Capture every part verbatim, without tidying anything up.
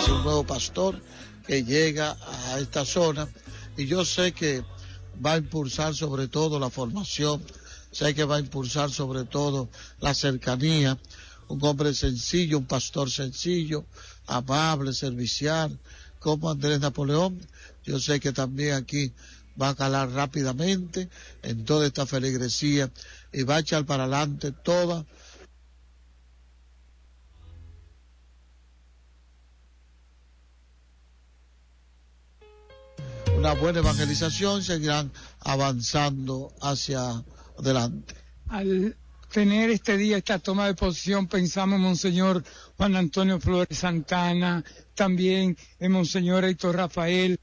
es un nuevo pastor que llega a esta zona y yo sé que va a impulsar sobre todo la formación, sé que va a impulsar sobre todo la cercanía, un hombre sencillo, un pastor sencillo, amable, servicial, como Andrés Napoleón. Yo sé que también aquí va a calar rápidamente en toda esta feligresía y va a echar para adelante toda una buena evangelización, seguirán avanzando hacia adelante. Al tener este día, esta toma de posición, pensamos en Monseñor Juan Antonio Flores Santana, también en Monseñor Héctor Rafael,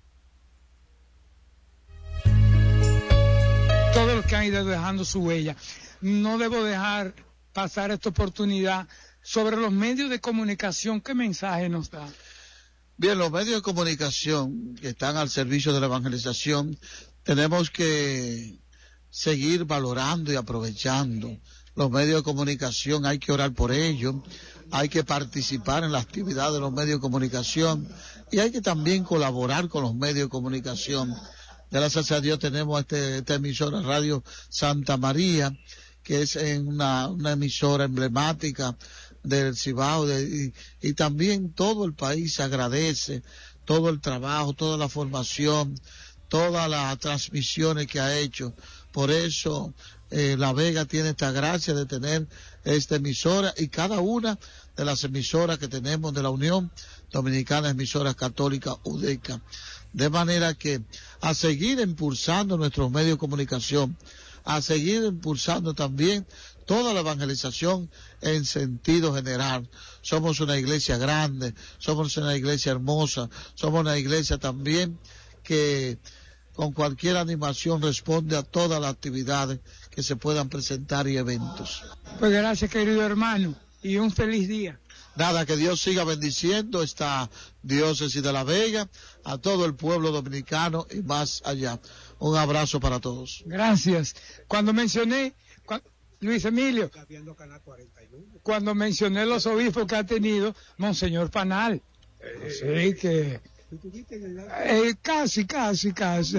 todos los que han ido dejando su huella. No debo dejar pasar esta oportunidad sobre los medios de comunicación. ¿Qué mensaje nos da? Bien, los medios de comunicación que están al servicio de la evangelización, tenemos que seguir valorando y aprovechando los medios de comunicación. Hay que orar por ellos, hay que participar en la actividad de los medios de comunicación y hay que también colaborar con los medios de comunicación. Gracias a Dios tenemos este, esta emisora Radio Santa María, que es una, una emisora emblemática del Cibao, de, y, y también todo el país agradece todo el trabajo, toda la formación, todas las transmisiones que ha hecho. Por eso eh, La Vega tiene esta gracia de tener esta emisora y cada una de las emisoras que tenemos de la Unión Dominicana de Emisoras Católicas, UDECA. De manera que a seguir impulsando nuestros medios de comunicación, a seguir impulsando también toda la evangelización en sentido general. Somos una iglesia grande, somos una iglesia hermosa, somos una iglesia también que con cualquier animación responde a todas las actividades que se puedan presentar y eventos. Pues gracias, querido hermano, y un feliz día. Nada, que Dios siga bendiciendo esta diócesis de La Vega, a todo el pueblo dominicano y más allá. Un abrazo para todos. Gracias. Cuando mencioné, cu Luis Emilio, cuando mencioné los obispos que ha tenido Monseñor Panal, eh, sí que... Eh, casi, casi, casi.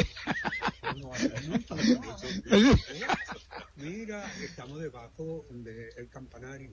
Mira, estamos debajo del campanario.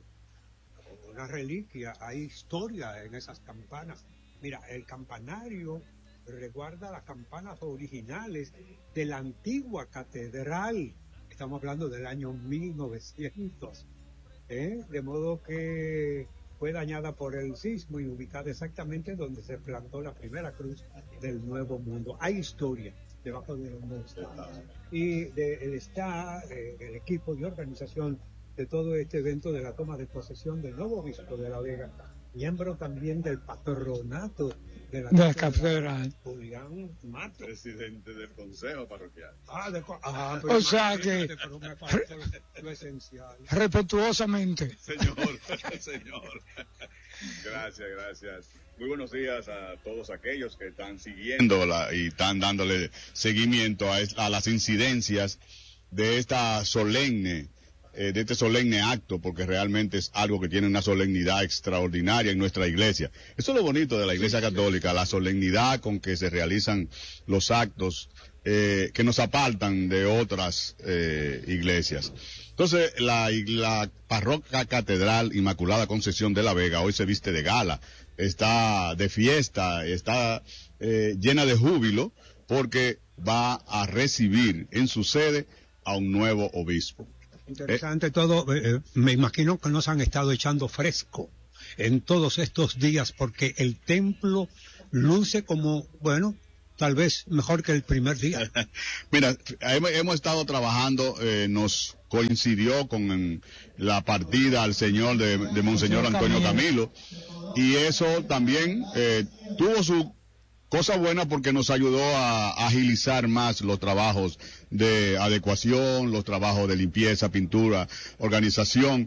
Una reliquia, hay historia en esas campanas. Mira, el campanario recuerda las campanas originales de la antigua catedral. Estamos hablando del año mil novecientos, ¿eh? De modo que fue dañada por el sismo y ubicada exactamente donde se plantó la primera cruz del Nuevo Mundo. Hay historia debajo de donde está. Y de, está eh, el equipo de organización de todo este evento de la toma de posesión del nuevo obispo de La Vega, miembro también del patronato de la, de la catedral, Julián Mato, presidente del consejo parroquial. Ah, de, ah o sea que pero me falta lo, lo esencial. Respetuosamente. Señor, señor. Gracias, gracias. Muy buenos días a todos aquellos que están siguiendo la, y están dándole seguimiento a, a las incidencias de esta solemne Eh, de este solemne acto, porque realmente es algo que tiene una solemnidad extraordinaria en nuestra iglesia. Eso es lo bonito de la Iglesia Católica, la solemnidad con que se realizan los actos eh, que nos apartan de otras eh, iglesias. Entonces, la, la parroquia Catedral Inmaculada Concepción de La Vega hoy se viste de gala, está de fiesta, está eh, llena de júbilo, porque va a recibir en su sede a un nuevo obispo. Interesante eh, todo, eh, me imagino que nos han estado echando fresco en todos estos días porque el templo luce como, bueno, tal vez mejor que el primer día. Mira, hemos, hemos estado trabajando, eh, nos coincidió con la partida al Señor de, de Monseñor Antonio Camilo y eso también eh, tuvo su cosa buena porque nos ayudó a agilizar más los trabajos de adecuación, los trabajos de limpieza, pintura, organización.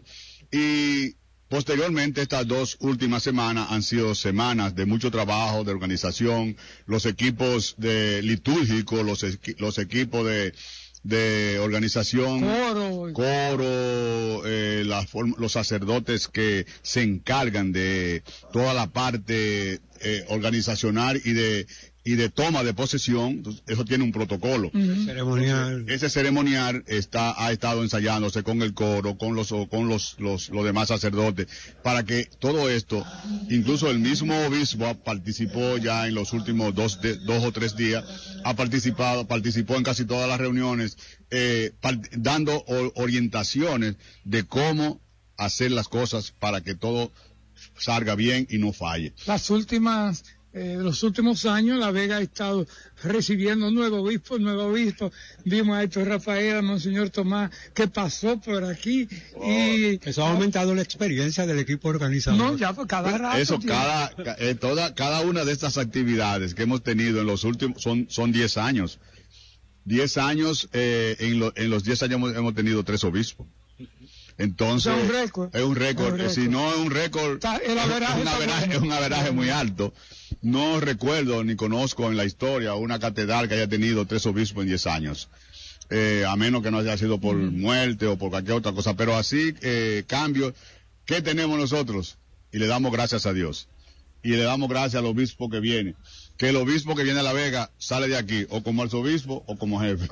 Y posteriormente, estas dos últimas semanas han sido semanas de mucho trabajo, de organización, los equipos de litúrgicos, los, los equipos de de organización, coro, coro eh, la, los sacerdotes que se encargan de toda la parte eh, organizacional y de y de toma de posesión, eso tiene un protocolo. Uh-huh. Ceremonial. Ese ceremonial está, ha estado ensayándose con el coro, con los, con los, los, los demás sacerdotes, para que todo esto, incluso el mismo obispo participó ya en los últimos dos, de, dos o tres días, ha participado, participó en casi todas las reuniones, eh, part, dando o, orientaciones de cómo hacer las cosas para que todo salga bien y no falle. Las últimas Eh, los últimos años La Vega ha estado recibiendo nuevo obispo, nuevo obispo. Vimos a Héctor Rafael, a Monseñor Tomás, que pasó por aquí. Oh, y eso ha aumentado la experiencia del equipo organizador. No, ya por cada rato. Eso, tío. cada, eh, toda, cada una de estas actividades que hemos tenido en los últimos, son, son diez años. Diez años, eh, en, lo, en los diez años hemos, hemos tenido tres obispos. Entonces, es un récord. Es un récord. Si no es un récord, es un averaje, es un averaje muy alto. No recuerdo ni conozco en la historia una catedral que haya tenido tres obispos en diez años. Eh, a menos que no haya sido por mm. muerte o por cualquier otra cosa. Pero así, eh, cambio, ¿qué tenemos nosotros? Y le damos gracias a Dios. Y le damos gracias al obispo que viene. Que el obispo que viene a La Vega sale de aquí, o como arzobispo, o como jefe.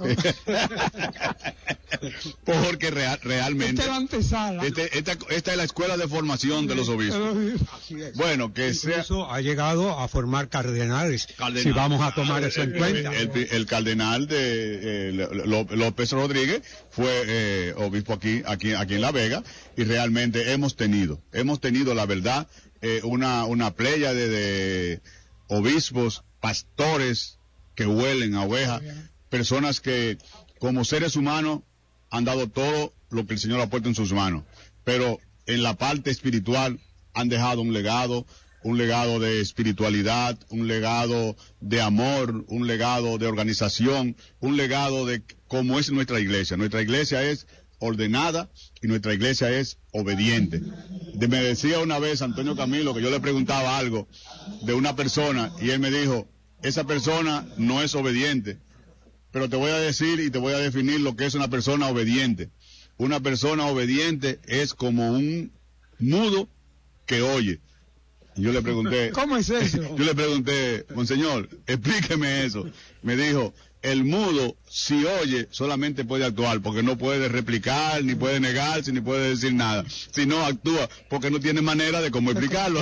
Porque real, realmente... Esta, este, esta, esta es la escuela de formación de los obispos. Así es. Bueno, que Incluso sea... ha llegado a formar cardenales, cardenal, si vamos a tomar eso en cuenta. El, el, el cardenal de eh, López Rodríguez fue eh, obispo aquí, aquí, aquí en La Vega, y realmente hemos tenido, hemos tenido la verdad, eh, una, una pléyade de... de obispos, pastores que huelen a oveja, personas que como seres humanos han dado todo lo que el Señor ha puesto en sus manos, pero en la parte espiritual han dejado un legado, un legado de espiritualidad, un legado de amor, un legado de organización, un legado de cómo es nuestra iglesia. Nuestra iglesia es ordenada y nuestra iglesia es obediente. De, me decía una vez Antonio Camilo que yo le preguntaba algo de una persona y él me dijo, esa persona no es obediente, pero te voy a decir y te voy a definir lo que es una persona obediente. Una persona obediente es como un mudo que oye. Y yo le pregunté, ¿cómo es eso? Yo le pregunté, Monseñor, explíqueme eso. Me dijo, el mudo, si oye, solamente puede actuar, porque no puede replicar, ni puede negarse, ni puede decir nada. Si no actúa, porque no tiene manera de cómo explicarlo.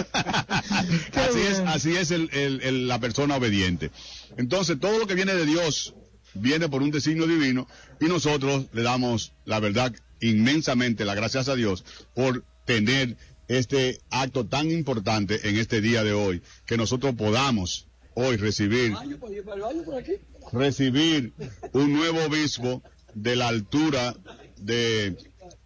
Así es, así es el, el, el, la persona obediente. Entonces, todo lo que viene de Dios viene por un designio divino, y nosotros le damos, la verdad, inmensamente las gracias a Dios por tener este acto tan importante en este día de hoy, que nosotros podamos hoy recibir recibir un nuevo obispo de la altura de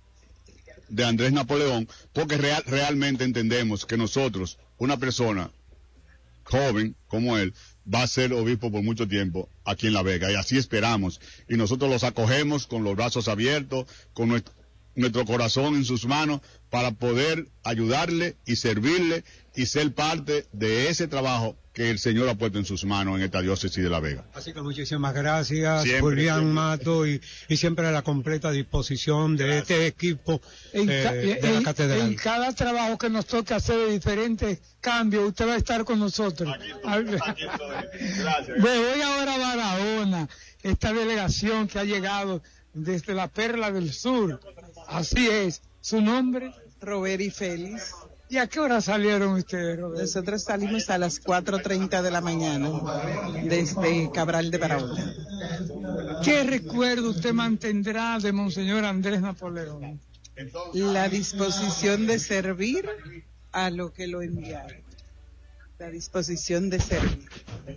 de Andrés Napoleón, porque real, realmente entendemos que nosotros, una persona joven como él, va a ser obispo por mucho tiempo aquí en La Vega, y así esperamos, y nosotros los acogemos con los brazos abiertos, con nuestro, nuestro corazón en sus manos, para poder ayudarle y servirle y ser parte de ese trabajo que el Señor ha puesto en sus manos en esta diócesis de La Vega. Así que muchísimas gracias, Julián Mato, y, y siempre a la completa disposición de gracias. Este equipo en, eh, de en, la catedral. En cada trabajo que nos toque hacer de diferentes cambios, usted va a estar con nosotros. Aquí estoy, aquí estoy. Gracias. Voy ahora a Barahona, esta delegación que ha llegado desde la Perla del Sur. Así es. ¿Su nombre? Roberi Félix. ¿Y a qué hora salieron ustedes, Robert? Nosotros salimos a las cuatro treinta de la mañana desde Cabral de Barahona. ¿Qué recuerdo usted mantendrá de Monseñor Andrés Napoleón? La disposición de servir a lo que lo enviaron. La disposición de servir.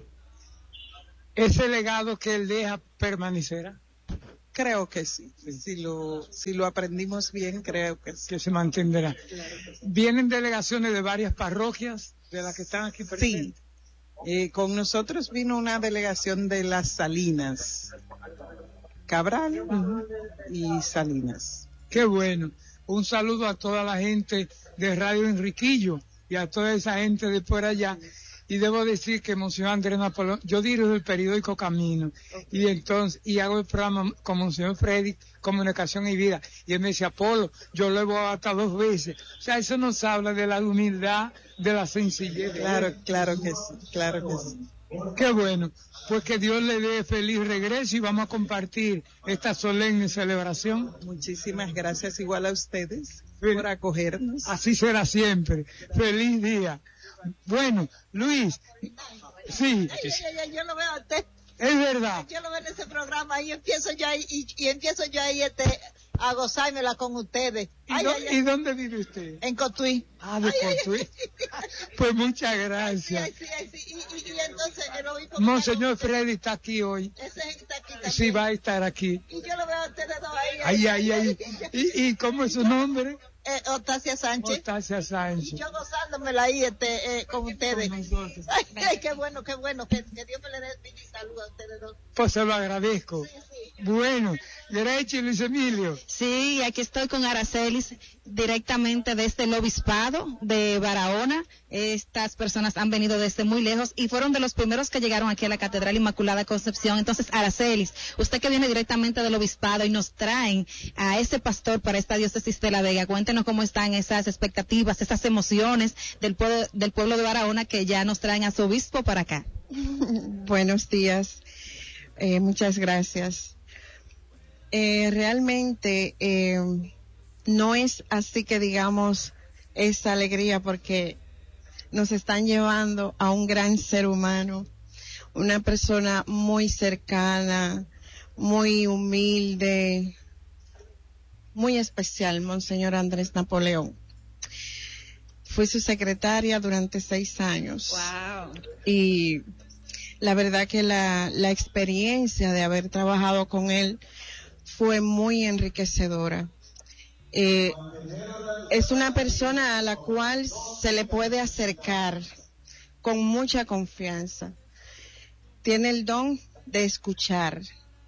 ¿Ese legado que él deja permanecerá? Creo que sí. Si lo, si lo aprendimos bien, creo que sí. Que se mantendrá. Claro que sí. ¿Vienen delegaciones de varias parroquias de las que están aquí presentes? Sí. Eh, con nosotros vino una delegación de Las Salinas, Cabral uh-huh. y Salinas. Qué bueno. Un saludo a toda la gente de Radio Enriquillo y a toda esa gente de por allá. y debo decir que Monseñor Andrés Napoleón, yo dirijo el periódico Camino, okay. y entonces, y hago el programa con Monseñor Freddy, Comunicación y Vida, y él me dice, Apolo, yo lo he voy hasta dos veces. O sea, eso nos habla de la humildad, de la sencillez. Claro, claro que sí, claro que sí. Qué bueno, pues que Dios le dé feliz regreso y vamos a compartir esta solemne celebración. Muchísimas gracias, igual a ustedes, Fel- por acogernos. Así será siempre. Feliz día. Bueno, Luis, sí. Ay, ay, ay, yo lo veo a usted. Es verdad. Yo lo veo en ese programa y empiezo yo ahí, y, y empiezo yo ahí este, a gozármela con ustedes. ¿Y, ay, do- ay, ay. ¿Y dónde vive usted? En Cotuí. Ah, de Cotuí. Pues muchas gracias. Ay, sí, ay, sí, ay, sí. Y, y, y entonces el obispo... Monseñor Freddy está aquí hoy. Ese está aquí también. Sí, va a estar aquí. Y yo lo veo a ustedes dos ahí. Ay, ay, ay. ¿Y, y cómo es su nombre? Eh, Octasia Sánchez. Octasia Sánchez. Y yo gozándomela ahí este, eh, con ustedes. Ay, ay, qué bueno, qué bueno. Que, que Dios me le dé vida y salud a ustedes dos. Pues se lo agradezco. Sí, sí. Bueno, Grechi, Luis Emilio. Sí, aquí estoy con Aracelis directamente desde el Obispado de Barahona. Estas personas han venido desde muy lejos y fueron de los primeros que llegaron aquí a la Catedral Inmaculada Concepción. Entonces, Aracelis, usted que viene directamente del Obispado y nos traen a ese pastor para esta diócesis de La Vega, cuéntenos cómo están esas expectativas, esas emociones del pueblo, del pueblo de Barahona que ya nos traen a su obispo para acá. Buenos días, eh, muchas gracias. Eh, realmente eh, no es así que digamos esa alegría porque nos están llevando a un gran ser humano, una persona muy cercana, muy humilde, muy especial, Monseñor Andrés Napoleón. Fui su secretaria durante seis años. Wow. Y la verdad que la, la experiencia de haber trabajado con él fue muy enriquecedora. Eh, es una persona a la cual se le puede acercar con mucha confianza. Tiene el don de escuchar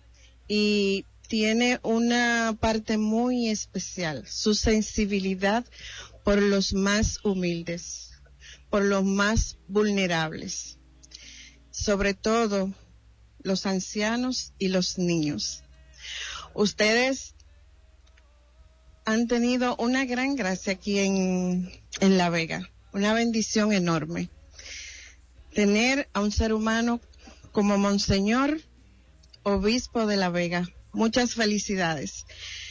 y tiene una parte muy especial, su sensibilidad por los más humildes, por los más vulnerables, sobre todo los ancianos y los niños. Ustedes han tenido una gran gracia aquí en, en La Vega, una bendición enorme. Tener a un ser humano como Monseñor Obispo de La Vega. Muchas felicidades.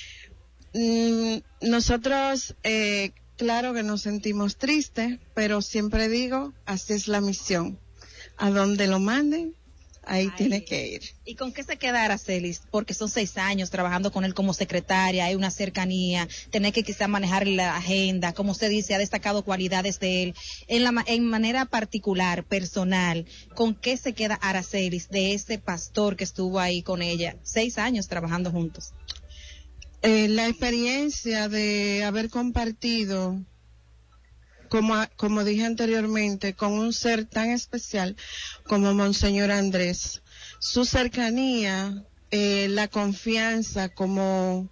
Mm, nosotros, eh, claro que nos sentimos tristes, pero siempre digo, así es la misión. A donde lo manden, ahí Ay, tiene que ir. ¿Y con qué se queda Aracelis? Porque son seis años trabajando con él como secretaria, hay una cercanía, tener que quizá manejar la agenda, como usted dice, ha destacado cualidades de él. En la en manera particular, personal, ¿con qué se queda Aracelis de ese pastor que estuvo ahí con ella? Seis años trabajando juntos. Eh, la experiencia de haber compartido, como, como dije anteriormente, con un ser tan especial como Monseñor Andrés. Su cercanía, eh, la confianza como,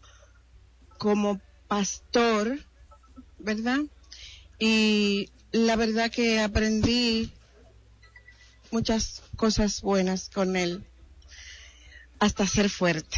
como pastor, ¿verdad? Y la verdad que aprendí muchas cosas buenas con él. Hasta ser fuerte.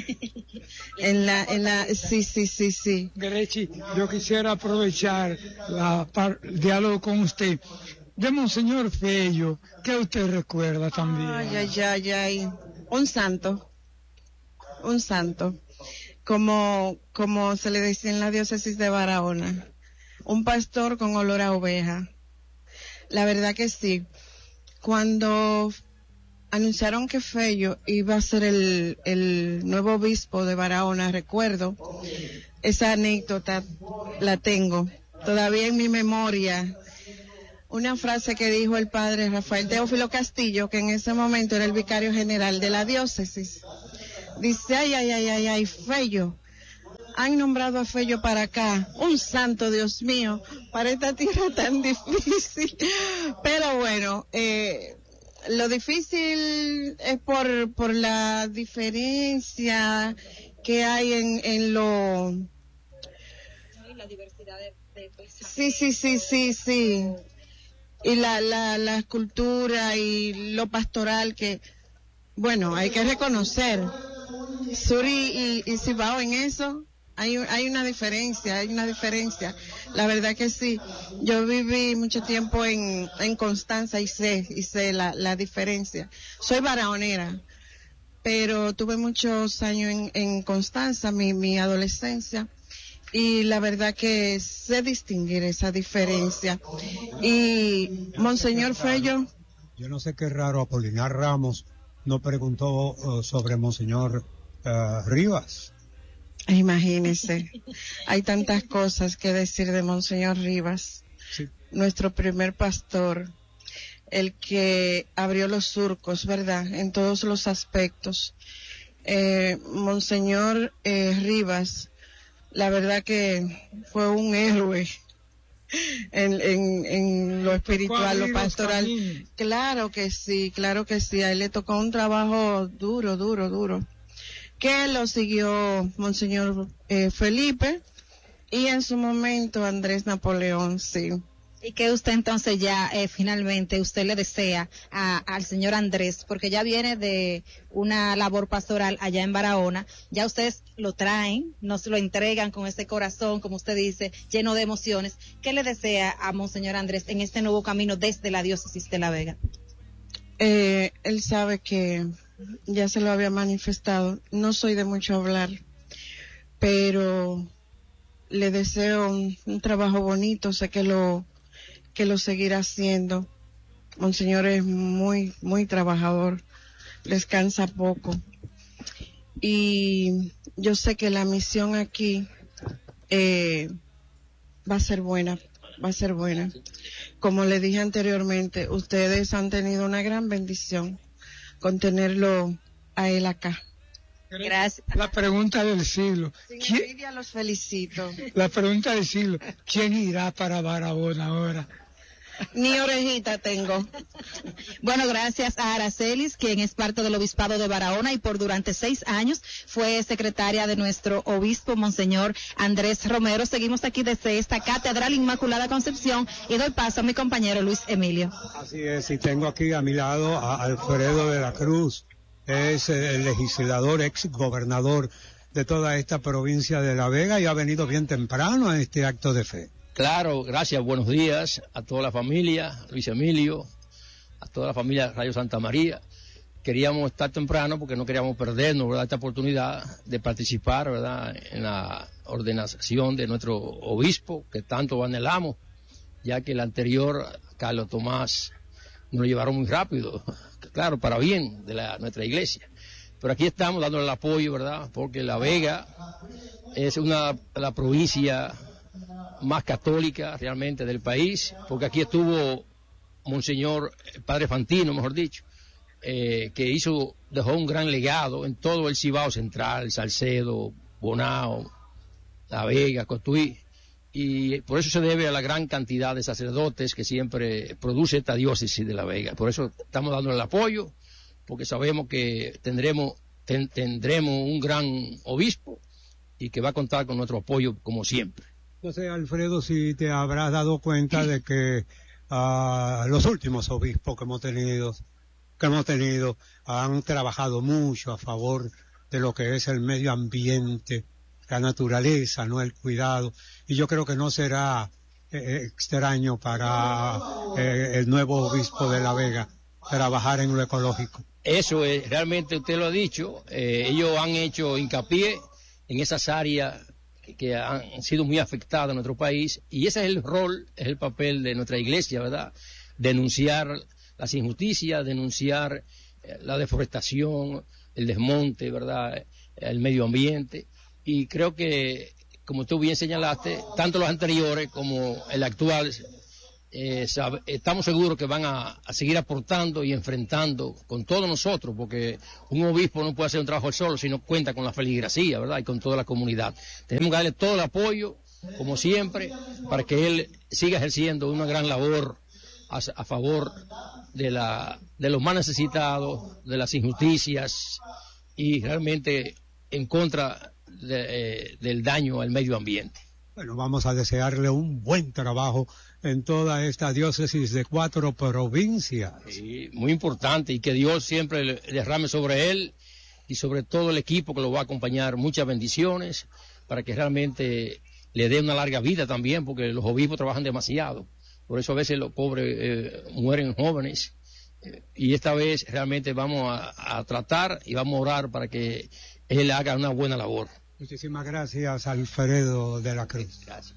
en la, en la, sí, sí, sí, sí. Grechi, yo quisiera aprovechar la, par, el diálogo con usted. De Monseñor Fello, ¿qué usted recuerda también? Ay, ay, ay, ay. Un santo. Un santo. Como, como se le decía en la diócesis de Barahona. Un pastor con olor a oveja. La verdad que sí. Cuando anunciaron que Fello iba a ser el, el nuevo obispo de Barahona, recuerdo, esa anécdota la tengo todavía en mi memoria. Una frase que dijo el padre Rafael Teófilo Castillo, que en ese momento era el vicario general de la diócesis. Dice, ay, ay, ay, ay, ay, Fello. Han nombrado a Fello para acá, un santo, Dios mío, para esta tierra tan difícil. Pero bueno, eh, lo difícil es por, por la diferencia que hay en, en lo... La diversidad de, de Sí, sí, sí, sí, sí. y la, la, la cultura y lo pastoral que, bueno, hay que reconocer. Sur y, y, y Cibao en eso, hay, hay una diferencia, hay una diferencia. La verdad que sí. Yo viví mucho tiempo en, en Constanza y sé, y sé la, la diferencia. Soy baraonera, pero tuve muchos años en, en Constanza, mi, mi adolescencia. Y la verdad que sé distinguir esa diferencia. Y Monseñor Fello. Yo no sé qué raro, Apolinar Ramos no preguntó uh, sobre Monseñor uh, Rivas. Imagínese, hay tantas cosas que decir de Monseñor Rivas, sí. Nuestro primer pastor, el que abrió los surcos, ¿verdad?, en todos los aspectos. Eh, Monseñor eh, Rivas, la verdad que fue un héroe en, en, en lo espiritual, lo pastoral. Claro que sí, claro que sí. A él le tocó un trabajo duro, duro, duro. Que lo siguió Monseñor eh, Felipe y en su momento Andrés Napoleón, sí. ¿Y qué usted entonces ya eh, finalmente usted le desea a, al señor Andrés? Porque ya viene de una labor pastoral allá en Barahona, ya ustedes lo traen, nos lo entregan con ese corazón, como usted dice, lleno de emociones. ¿Qué le desea a Monseñor Andrés en este nuevo camino desde la diócesis de La Vega? Eh, él sabe que ya se lo había manifestado, no soy de mucho hablar, pero le deseo un, un trabajo bonito, sé que lo que lo seguirá haciendo. Monseñor es muy, muy trabajador, descansa poco. Y yo sé que la misión aquí eh, va a ser buena, va a ser buena. Como le dije anteriormente, ustedes han tenido una gran bendición con tenerlo a él acá. Gracias. La pregunta del siglo. Sin envidia los felicito. La pregunta del siglo. ¿Quién irá para Barahona ahora? Ni orejita tengo. Bueno, gracias a Aracelis, quien es parte del Obispado de Barahona y por durante seis años fue secretaria de nuestro obispo, Monseñor Andrés Romero. Seguimos aquí desde esta Catedral Inmaculada Concepción y doy paso a mi compañero Luis Emilio. Así es, y tengo aquí a mi lado a Alfredo de la Cruz, es el legislador, ex gobernador de toda esta provincia de La Vega y ha venido bien temprano a este acto de fe. Claro, gracias, buenos días a toda la familia, Luis Emilio, a toda la familia Rayo Santa María. Queríamos estar temprano porque no queríamos perdernos, ¿verdad?, esta oportunidad de participar, ¿verdad?, en la ordenación de nuestro obispo, que tanto anhelamos, ya que el anterior, Carlos Tomás, nos lo llevaron muy rápido, claro, para bien de la, nuestra iglesia. Pero aquí estamos dándole el apoyo, ¿verdad?, porque La Vega es una la provincia más católica realmente del país, porque aquí estuvo Monseñor Padre Fantino, mejor dicho, eh, que hizo, dejó un gran legado en todo el Cibao Central, Salcedo, Bonao, La Vega, Cotuí, y por eso se debe a la gran cantidad de sacerdotes que siempre produce esta diócesis de La Vega. Por eso estamos dando el apoyo, porque sabemos que tendremos, ten, tendremos un gran obispo y que va a contar con nuestro apoyo como siempre. No sé, Alfredo, si te habrás dado cuenta de que uh, los últimos obispos que hemos tenido, que hemos tenido, han trabajado mucho a favor de lo que es el medio ambiente, la naturaleza, no el cuidado. Y yo creo que no será eh, extraño para eh, el nuevo obispo de La Vega trabajar en lo ecológico. Eso es, realmente usted lo ha dicho, eh, ellos han hecho hincapié en esas áreas que han sido muy afectadas en nuestro país, y ese es el rol, es el papel de nuestra iglesia, ¿verdad? Denunciar las injusticias, denunciar eh, la deforestación, el desmonte, ¿verdad? El medio ambiente, y creo que, como tú bien señalaste, tanto los anteriores como el actual, eh, sabe, estamos seguros que van a, a seguir aportando y enfrentando con todos nosotros, porque un obispo no puede hacer un trabajo solo, sino cuenta con la feligresía, ¿verdad?, y con toda la comunidad. Tenemos que darle todo el apoyo, como siempre, para que él siga ejerciendo una gran labor a, a favor de, la, de los más necesitados, de las injusticias y realmente en contra de, eh, del daño al medio ambiente. Bueno, vamos a desearle un buen trabajo en toda esta diócesis de cuatro provincias. Sí, muy importante, y que Dios siempre le derrame sobre él y sobre todo el equipo que lo va a acompañar muchas bendiciones para que realmente le dé una larga vida también, porque los obispos trabajan demasiado. Por eso a veces los pobres eh, mueren jóvenes. Eh, y esta vez realmente vamos a, a tratar y vamos a orar para que él haga una buena labor. Muchísimas gracias, Alfredo de la Cruz. Gracias.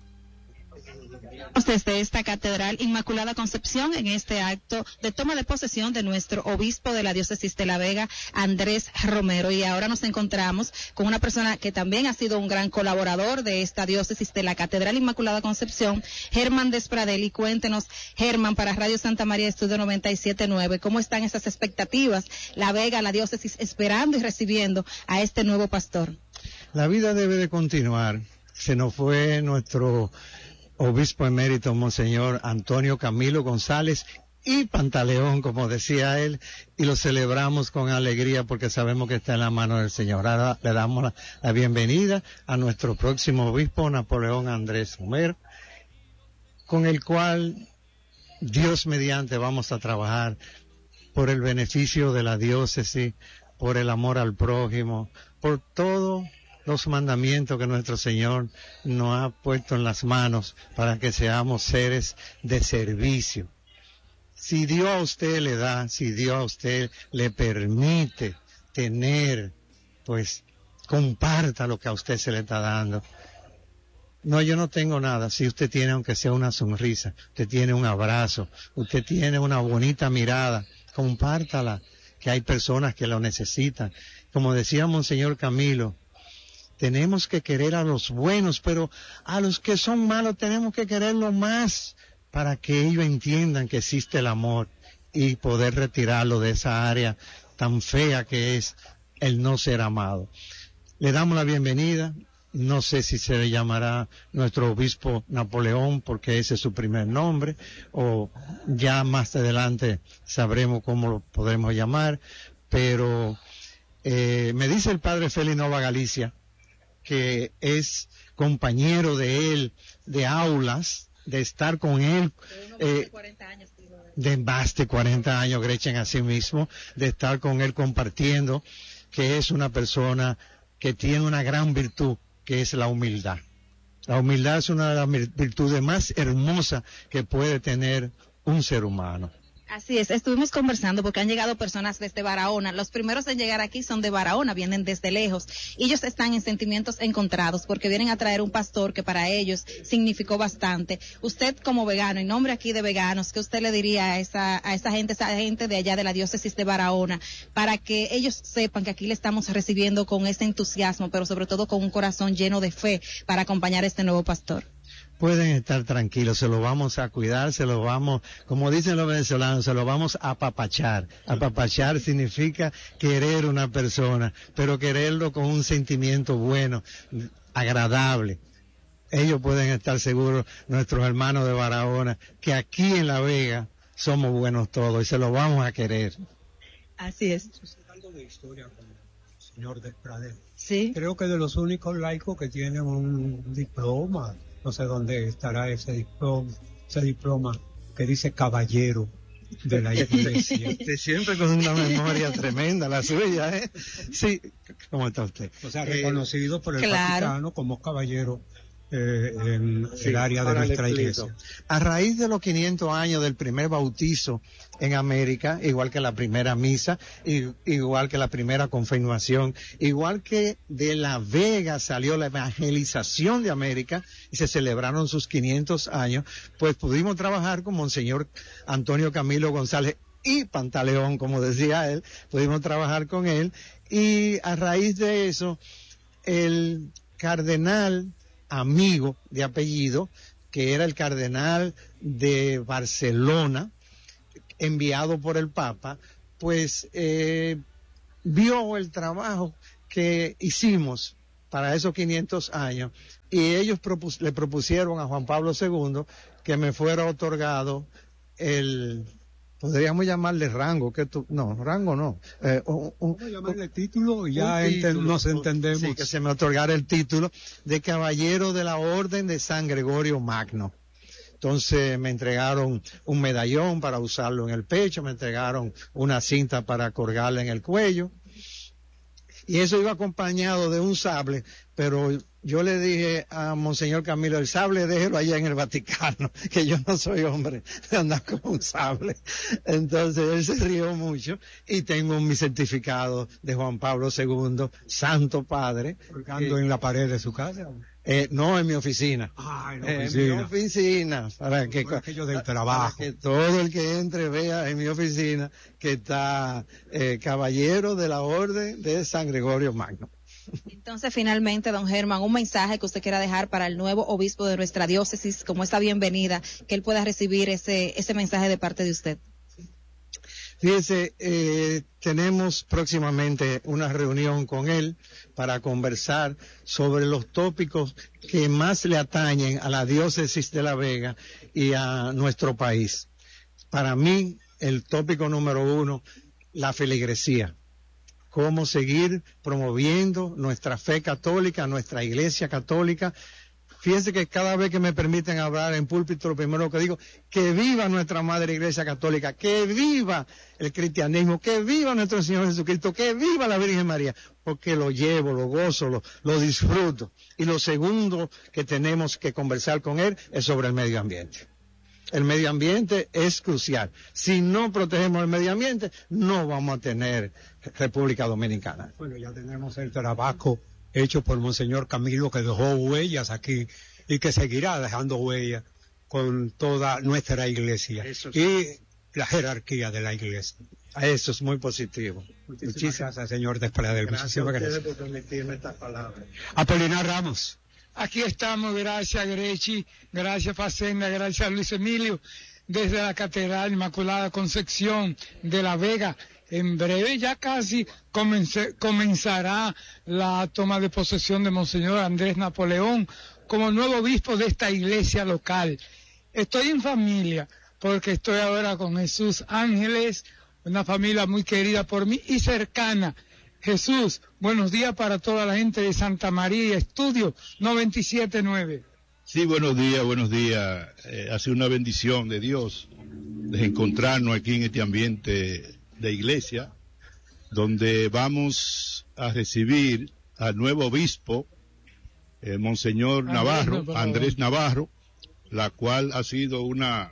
Desde esta Catedral Inmaculada Concepción en este acto de toma de posesión de nuestro obispo de la diócesis de La Vega, Andrés Romero, y ahora nos encontramos con una persona que también ha sido un gran colaborador de esta diócesis de la Catedral Inmaculada Concepción, Germán Despradel. Cuéntenos, Germán, para Radio Santa María Estudio noventa y siete punto nueve, ¿cómo están esas expectativas? La Vega, la diócesis, esperando y recibiendo a este nuevo pastor. La vida debe de continuar. Se nos fue nuestro obispo emérito, Monseñor Antonio Camilo González y Pantaleón, como decía él, y lo celebramos con alegría porque sabemos que está en la mano del Señor. Ahora le damos la, la bienvenida a nuestro próximo obispo, Napoleón Andrés Romero, con el cual Dios mediante vamos a trabajar por el beneficio de la diócesis, por el amor al prójimo, por todo los mandamientos que nuestro Señor nos ha puesto en las manos para que seamos seres de servicio. Si Dios a usted le da, si Dios a usted le permite tener, pues comparta lo que a usted se le está dando. No, yo no tengo nada. Si usted tiene, aunque sea una sonrisa, usted tiene un abrazo, usted tiene una bonita mirada, compártala, que hay personas que lo necesitan. Como decía Monseñor Camilo, tenemos que querer a los buenos, pero a los que son malos tenemos que quererlos más para que ellos entiendan que existe el amor y poder retirarlo de esa área tan fea que es el no ser amado. Le damos la bienvenida. No sé si se le llamará nuestro obispo Napoleón porque ese es su primer nombre, o ya más adelante sabremos cómo lo podremos llamar, pero eh, me dice el padre Félix Nova Galicia, que es compañero de él, de aulas, de estar con él, eh, de más de cuarenta años, Gretchen, así mismo, de estar con él compartiendo, que es una persona que tiene una gran virtud, que es la humildad. La humildad es una de las virtudes más hermosas que puede tener un ser humano. Así es, estuvimos conversando porque han llegado personas desde Barahona. Los primeros en llegar aquí son de Barahona, vienen desde lejos. Y ellos están en sentimientos encontrados porque vienen a traer un pastor que para ellos significó bastante. Usted como vegano, en nombre aquí de veganos, ¿qué usted le diría a esa, a esa gente, esa gente de allá de la diócesis de Barahona, para que ellos sepan que aquí le estamos recibiendo con ese entusiasmo, pero sobre todo con un corazón lleno de fe para acompañar a este nuevo pastor? Pueden estar tranquilos, se lo vamos a cuidar, se lo vamos, como dicen los venezolanos, se lo vamos a apapachar. Apapachar significa querer una persona, pero quererlo con un sentimiento bueno, agradable. Ellos pueden estar seguros, nuestros hermanos de Barahona, que aquí en La Vega somos buenos todos y se lo vamos a querer. Así es. Algo de historia con el señor Despradel. Sí. Creo que de los únicos laicos que tienen un diploma. No sé dónde estará ese diploma, ese diploma que dice caballero de la iglesia. Siempre con una memoria tremenda la suya, ¿eh? Sí, ¿cómo está usted? O sea, reconocido eh, por el claro. Vaticano como caballero eh, en sí, el área de nuestra iglesia. A raíz de los quinientos años del primer bautizo en América, igual que la primera misa, igual que la primera confirmación, igual que de La Vega salió la evangelización de América y se celebraron sus quinientos años, pues pudimos trabajar con Monseñor Antonio Camilo González y Pantaleón, como decía él, pudimos trabajar con él, y a raíz de eso, el cardenal amigo de apellido, que era el cardenal de Barcelona, enviado por el Papa, pues eh, vio el trabajo que hicimos para esos quinientos años y ellos propus- le propusieron a Juan Pablo segundo que me fuera otorgado el, podríamos llamarle rango, que tú, no, rango no. Eh, un, un, Vamos a llamarle título y ya título, enten, nos entendemos. Sí, que se me otorgara el título de caballero de la Orden de San Gregorio Magno. Entonces me entregaron un medallón para usarlo en el pecho, me entregaron una cinta para colgarla en el cuello. Y eso iba acompañado de un sable, pero yo le dije a Monseñor Camilo, el sable déjelo allá en el Vaticano, que yo no soy hombre de andar con un sable. Entonces él se rió mucho y tengo mi certificado de Juan Pablo segundo, Santo Padre. Colgando eh, en la pared de su casa. Eh, no, en mi oficina. Ah, en la eh, oficina. En mi oficina, para que, del trabajo. Para que todo el que entre vea en mi oficina que está eh, caballero de la Orden de San Gregorio Magno. Entonces, finalmente, don Germán, un mensaje que usted quiera dejar para el nuevo obispo de nuestra diócesis, como esta bienvenida, que él pueda recibir ese, ese mensaje de parte de usted. Fíjese, eh, tenemos próximamente una reunión con él para conversar sobre los tópicos que más le atañen a la diócesis de La Vega y a nuestro país. Para mí, el tópico número uno, la feligresía. Cómo seguir promoviendo nuestra fe católica, nuestra iglesia católica. Fíjense que cada vez que me permiten hablar en púlpito, lo primero que digo, que viva nuestra Madre Iglesia Católica, que viva el cristianismo, que viva nuestro Señor Jesucristo, que viva la Virgen María, porque lo llevo, lo gozo, lo, lo disfruto. Y lo segundo que tenemos que conversar con él es sobre el medio ambiente. El medio ambiente es crucial. Si no protegemos el medio ambiente, no vamos a tener República Dominicana. Bueno, ya tenemos el trabajo hecho por Monseñor Camilo, que dejó huellas aquí y que seguirá dejando huellas con toda nuestra iglesia Eso sí. Y la jerarquía de la iglesia. Eso es muy positivo. Muchísimas, Muchísimas gracias, señor Despradel. Gracias a ustedes por permitirme estas palabras. Apolinar Ramos. Aquí estamos, gracias Grechi, gracias Facenda, gracias Luis Emilio, desde la Catedral Inmaculada Concepción de La Vega. En breve ya casi comencé, comenzará la toma de posesión de Monseñor Andrés Napoleón como nuevo obispo de esta iglesia local. Estoy en familia porque estoy ahora con Jesús Ángeles, una familia muy querida por mí y cercana. Jesús, buenos días para toda la gente de Santa María, Estudio noventa y siete punto nueve. Sí, buenos días, buenos días. Eh, ha sido una bendición de Dios de encontrarnos aquí en este ambiente de iglesia, donde vamos a recibir al nuevo obispo, eh, Monseñor Navarro, Andrés, Andrés Navarro, la cual ha sido una...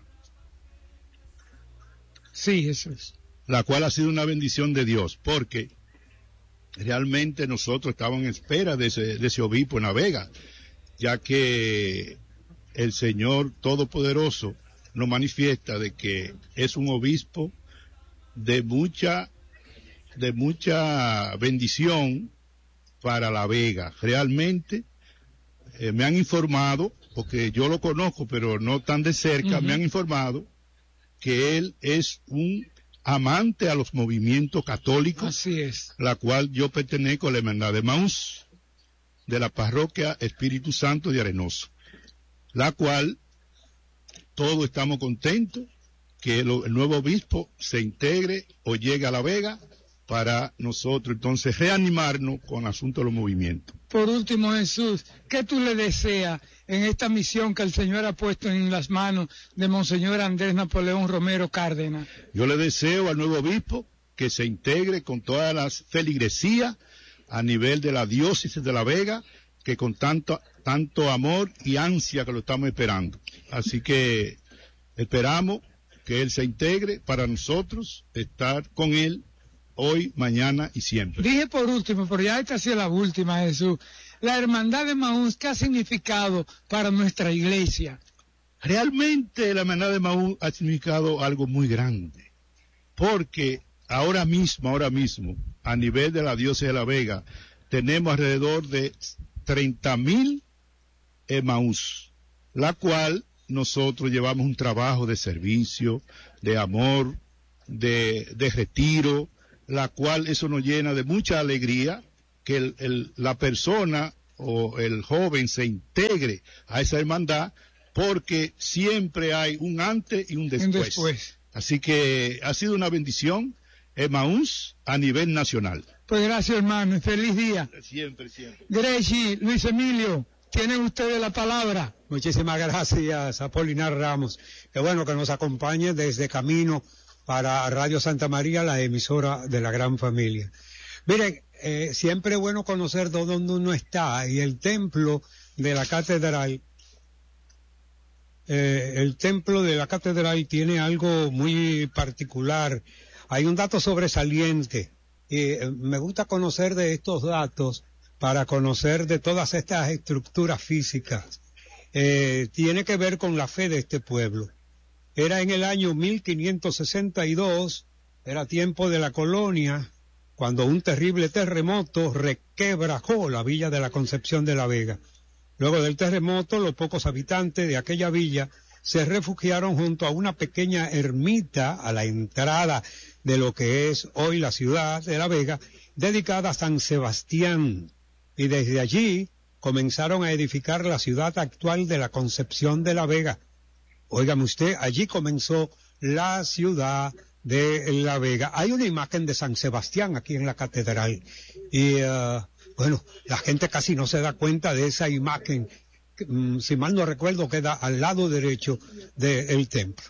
Sí, eso es. La cual ha sido una bendición de Dios, porque realmente nosotros estábamos en espera de ese, de ese obispo en La Vega, ya que el Señor Todopoderoso nos manifiesta de que es un obispo de mucha, de mucha bendición para La Vega. Realmente eh, me han informado, porque yo lo conozco, pero no tan de cerca, uh-huh. me han informado que él es un amante a los movimientos católicos, así es, la cual yo pertenezco a la Hermandad de Maús, de la parroquia Espíritu Santo de Arenoso, la cual todos estamos contentos que el, el nuevo obispo se integre o llegue a La Vega para nosotros entonces reanimarnos con el asunto de los movimientos. Por último, Jesús, ¿qué tú le deseas en esta misión que el Señor ha puesto en las manos de Monseñor Andrés Napoleón Romero Cárdenas? Yo le deseo al nuevo obispo que se integre con todas las feligresías a nivel de la diócesis de La Vega, que con tanto, tanto amor y ansia que lo estamos esperando. Así que esperamos que él se integre para nosotros estar con él hoy, mañana y siempre. Dije por último, pero ya esta ha sido la última, Jesús. La Hermandad de Maús, ¿qué ha significado para nuestra iglesia? Realmente la Hermandad de Maús ha significado algo muy grande, porque ahora mismo, ahora mismo, a nivel de la diócesis de La Vega, tenemos alrededor de treinta mil Maús, la cual nosotros llevamos un trabajo de servicio, de amor, de, de retiro, la cual eso nos llena de mucha alegría que el, el, la persona o el joven se integre a esa hermandad, porque siempre hay un antes y un después. Un después. Así que ha sido una bendición Emaús a nivel nacional. Pues gracias, hermano, y feliz día. Siempre, siempre. Grechi, Luis Emilio, tienen ustedes la palabra. Muchísimas gracias, Apolinar Ramos. Qué bueno que nos acompañe desde camino para Radio Santa María, la emisora de la gran familia. Miren, eh, siempre es bueno conocer dónde uno está, y el templo de la catedral, eh, el templo de la catedral tiene algo muy particular. Hay un dato sobresaliente, y eh, me gusta conocer de estos datos para conocer de todas estas estructuras físicas. Eh, tiene que ver con la fe de este pueblo. Era en el año mil quinientos sesenta y dos, era tiempo de la colonia, cuando un terrible terremoto requebrajó la villa de la Concepción de la Vega. Luego del terremoto, los pocos habitantes de aquella villa se refugiaron junto a una pequeña ermita a la entrada de lo que es hoy la ciudad de La Vega, dedicada a San Sebastián. Y desde allí comenzaron a edificar la ciudad actual de la Concepción de la Vega. Óigame usted, allí comenzó la ciudad de La Vega. Hay una imagen de San Sebastián aquí en la catedral. Y, uh, bueno, la gente casi no se da cuenta de esa imagen. Um, si mal no recuerdo, queda al lado derecho del templo.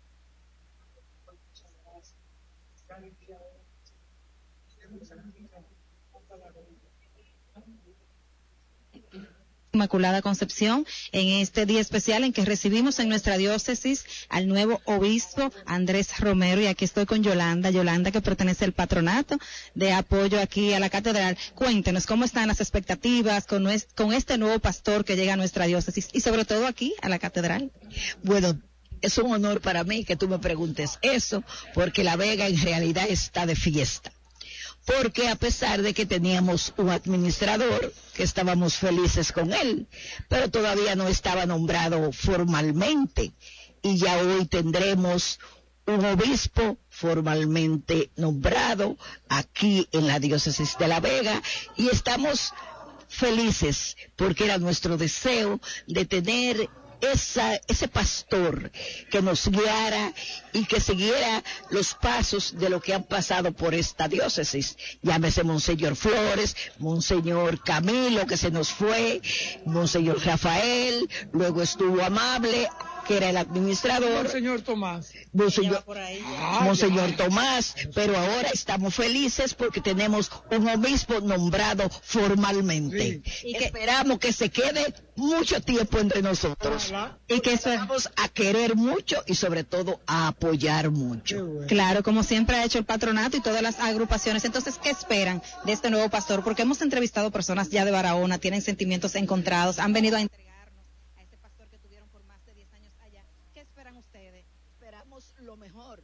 Inmaculada Concepción, en este día especial en que recibimos en nuestra diócesis al nuevo obispo Andrés Romero, y aquí estoy con Yolanda, Yolanda que pertenece al patronato de apoyo aquí a la catedral. Cuéntenos cómo están las expectativas con, nues- con este nuevo pastor que llega a nuestra diócesis y sobre todo aquí a la catedral. Bueno, es un honor para mí que tú me preguntes eso, porque La Vega en realidad está de fiesta. Porque a pesar de que teníamos un administrador, que estábamos felices con él, pero todavía no estaba nombrado formalmente, y ya hoy tendremos un obispo formalmente nombrado aquí en la diócesis de La Vega, y estamos felices porque era nuestro deseo de tener Esa, ese pastor que nos guiara y que siguiera los pasos de lo que han pasado por esta diócesis. Llámese Monseñor Flores, Monseñor Camilo, que se nos fue, Monseñor Rafael, luego estuvo Amable, que era el administrador. Monseñor Tomás. Monseñor, ah, Monseñor Tomás, pero ahora estamos felices porque tenemos un obispo nombrado formalmente. Sí. Y que esperamos que se quede mucho tiempo entre nosotros. Y que eso vamos a querer mucho y sobre todo a apoyar mucho. Bueno. Claro, como siempre ha hecho el patronato y todas las agrupaciones. Entonces, ¿qué esperan de este nuevo pastor? Porque hemos entrevistado personas ya de Barahona, tienen sentimientos encontrados, han venido a entregarnos a este pastor que tuvieron por más de diez años allá. ¿Qué esperan ustedes? Esperamos lo mejor,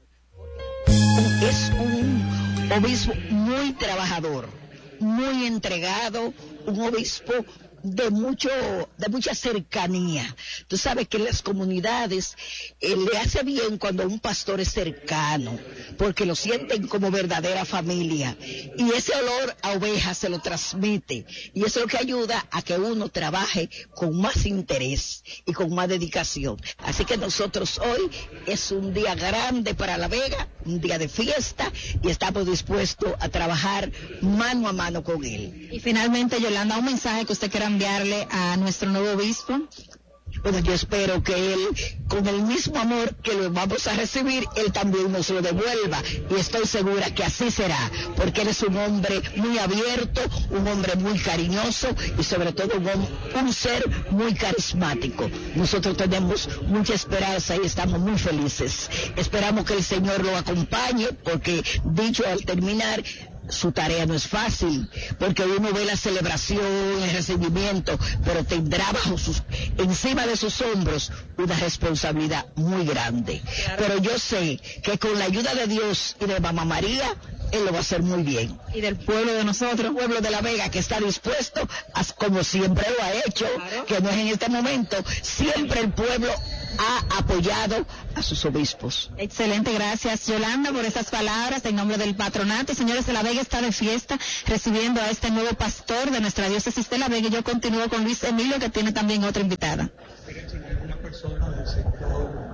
porque es un obispo muy trabajador, muy entregado, un obispo de mucho, de mucha cercanía. Tú sabes que en las comunidades eh, le hace bien cuando un pastor es cercano, porque lo sienten como verdadera familia, y ese olor a oveja se lo transmite, y eso es lo que ayuda a que uno trabaje con más interés y con más dedicación. Así que nosotros hoy es un día grande para La Vega, un día de fiesta, y estamos dispuestos a trabajar mano a mano con él. Y finalmente, Yolanda, un mensaje que usted quiera enviarle a nuestro nuevo obispo. Bueno, yo espero que él, con el mismo amor que lo vamos a recibir, él también nos lo devuelva, y estoy segura que así será, porque él es un hombre muy abierto, un hombre muy cariñoso y sobre todo un, un ser muy carismático. Nosotros tenemos mucha esperanza y estamos muy felices. Esperamos que el Señor lo acompañe, porque dicho al terminar, su tarea no es fácil, porque uno ve la celebración, el recibimiento, pero tendrá bajo sus, encima de sus hombros una responsabilidad muy grande. Pero yo sé que con la ayuda de Dios y de Mamá María, él lo va a hacer muy bien. Y del pueblo de nosotros, el pueblo de La Vega, que está dispuesto, a, como siempre lo ha hecho, claro, que no es en este momento, siempre el pueblo ha apoyado a sus obispos. Excelente, gracias Yolanda por esas palabras en nombre del patronato. Señores, de La Vega está de fiesta recibiendo a este nuevo pastor de nuestra diócesis de La Vega, y yo continúo con Luis Emilio, que tiene también otra invitada. Una persona del sector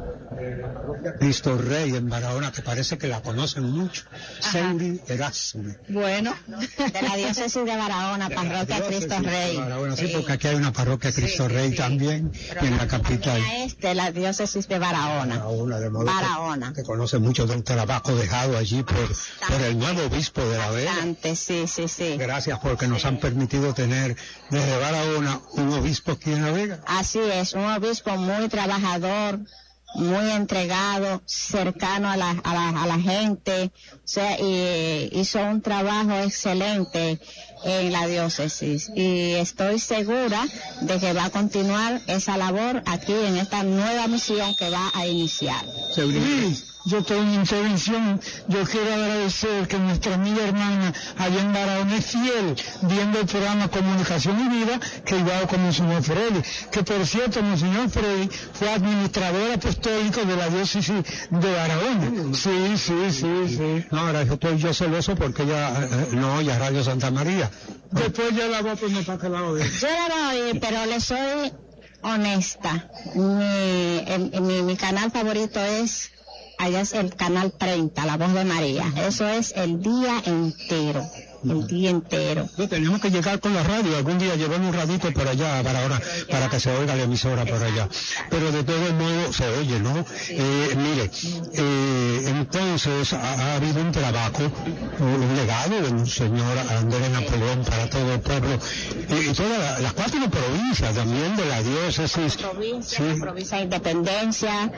Cristo Rey en Barahona, que parece que la conocen mucho. Seuri Erasme. Bueno, de la diócesis de Barahona, parroquia Cristo Rey. Barahona, sí, porque aquí hay una parroquia Cristo sí, Rey sí, también, pero en la capital. Es de la diócesis de Barahona. Barahona, de modo Barahona. Que, que conoce mucho del trabajo dejado allí por, por el nuevo obispo de La Vega. Bastante, sí, sí, sí. Gracias porque nos han permitido tener desde Barahona un obispo aquí en La Vega. Así es, un obispo muy trabajador, muy entregado, cercano a la, a la, a la gente, o sea, y hizo un trabajo excelente en la diócesis y estoy segura de que va a continuar esa labor aquí en esta nueva misión que va a iniciar. Sí, yo tengo una intervención. Yo quiero agradecer que nuestra amiga hermana allá en Barahona es fiel viendo el programa Comunicación y Vida, que igual con Monseñor Freddy, que por cierto Monseñor Freddy fue administrador apostólico de la diócesis de Barahona. Sí, sí, sí, sí. No, ahora yo estoy yo celoso porque ella eh, no oye a Radio Santa María. Después ya la voy a poner para que la oiga. Yo la voy a oír, pero le soy honesta. Mi, el, mi, mi canal favorito es, allá es el canal treinta, La Voz de María. Eso es el día entero. El día entero. No, tenemos que llegar con la radio, algún día llevamos un radito por allá para ahora, para que se oiga la emisora por allá. Pero de todo modo se oye, ¿no? Eh, mire, eh, entonces ha, ha habido un trabajo, un legado de un señor Andrés Napoleón para todo el pueblo y, y todas la, las cuatro provincias también de la diócesis. Provincia, sí. Provincia de Independencia,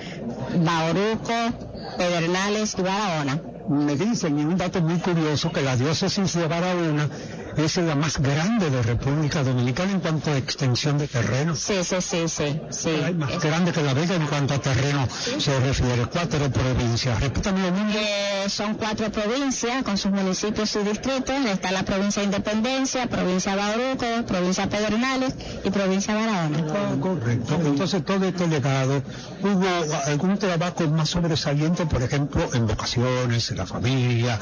Bauruco, Pedernales y Barahona. Me dicen, y un dato muy curioso, que la diócesis de Barahona es la más grande de República Dominicana en cuanto a extensión de terreno. Sí, sí, sí, sí. sí. Es más es... grande que La Vega en cuanto a terreno ¿sí? se refiere. Cuatro provincias. Repítame el nombre. Eh, son cuatro provincias con sus municipios y distritos. Está la provincia de Independencia, provincia de Bauruco, provincia de Pedernales y provincia de Barahona. Oh, correcto. Entonces todo este legado, ¿hubo algún trabajo más sobresaliente, por ejemplo, en vocaciones, en la familia,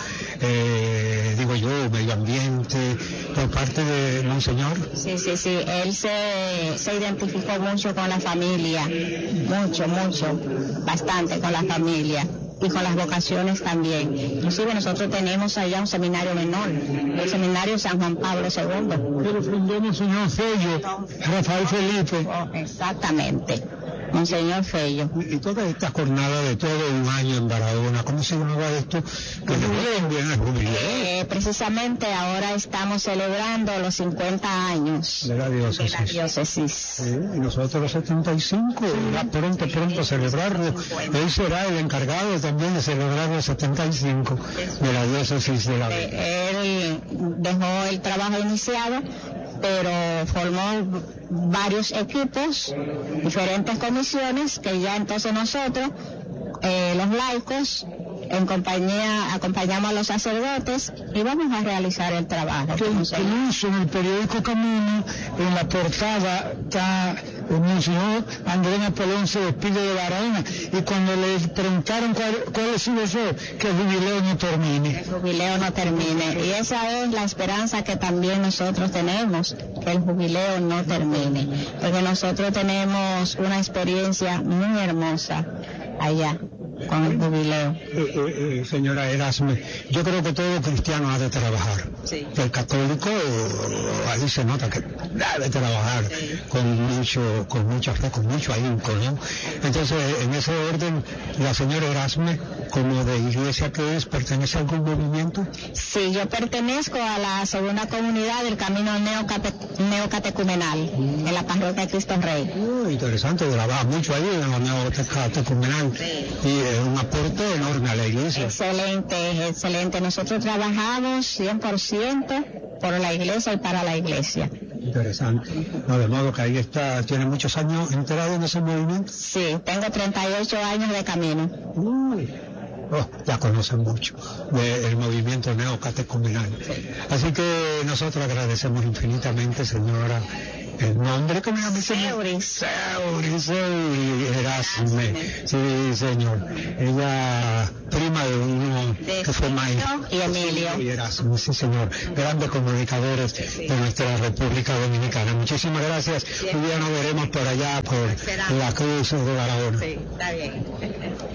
eh, digo yo, medio ambiente, por parte de Monseñor? Sí, sí, sí, él se, se identificó mucho con la familia, mucho, mucho, bastante con la familia y con las vocaciones también. Inclusive nosotros tenemos allá un seminario menor, el seminario San Juan Pablo segundo. Pero fundó Monseñor Fello, Rafael Felipe. Oh, exactamente. Monseñor Fello. Y, y toda esta jornada de todo un año en Barahona, ¿cómo se llamaba esto? Eh, precisamente ahora estamos celebrando los cincuenta años de la diócesis. De la diócesis. Sí, y nosotros los setenta y cinco, sí. pronto, pronto celebrarlo. Él será el encargado también de celebrar los setenta y cinco de la diócesis de la Vega. Él dejó el trabajo iniciado, pero formó varios equipos, diferentes comisiones, que ya entonces nosotros, eh, los laicos, en compañía, acompañamos a los sacerdotes y vamos a realizar el trabajo. Que incluso en el periódico Camino, en la portada está el Monseñor Andrés Napoleón se despide de Barahona, y cuando le preguntaron cuál, cuál es su deseo, que el jubileo no termine. El jubileo no termine, y esa es la esperanza que también nosotros tenemos, que el jubileo no termine, porque nosotros tenemos una experiencia muy hermosa allá con el jubileo. Eh, eh, eh, señora Erasme, yo creo que todo cristiano ha de trabajar. Sí. El católico, ahí se nota que debe trabajar sí. con mucho, con mucha fe, con mucho ahínco, ¿no? Entonces, en ese orden, la señora Erasme, como de iglesia que es, ¿pertenece a algún movimiento? Sí, yo pertenezco a la segunda comunidad del Camino Neocate, Neocatecumenal, mm. en la parroquia de Cristo Rey. Oh, interesante, trabaja mucho ahí en la Neocatecumenal. Sí. Y es un aporte enorme a la iglesia. Excelente, excelente. Nosotros trabajamos cien por ciento por la iglesia y para la iglesia. Interesante. No, de modo que ahí está, tiene muchos años enterado en ese movimiento. Sí, tengo treinta y ocho años de camino. Uy. Oh, ya conocen mucho del movimiento neocatecumenal. Así que nosotros agradecemos infinitamente, señora, el nombre que me ha mencionado. Seuri. Seuri, Seuri Erasme. Sí, señor. Ella, prima de uno de que fue maestro. Y Emilio. Y Erasme, sí, señor. Grandes comunicadores sí. de nuestra República Dominicana. Muchísimas gracias. Sí. Un día nos veremos por allá, por Esperando. La Cruz de Barahona. Sí, está bien.